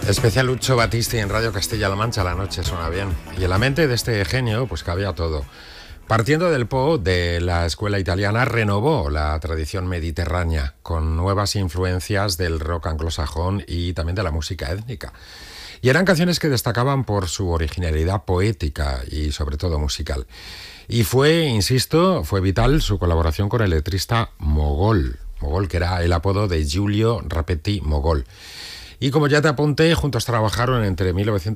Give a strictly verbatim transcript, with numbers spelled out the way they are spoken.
Especial Lucho Battisti en Radio Castilla-La Mancha, la noche suena bien. Y en la mente de este genio, pues cabía todo. Partiendo del Po, de la escuela italiana, renovó la tradición mediterránea con nuevas influencias del rock anglosajón y también de la música étnica. Y eran canciones que destacaban por su originalidad poética y sobre todo musical. Y fue, insisto, fue vital su colaboración con el letrista Mogol, Mogol que era el apodo de Giulio Rapetti Mogol. Y como ya te apunté, juntos trabajaron entre mil novecientos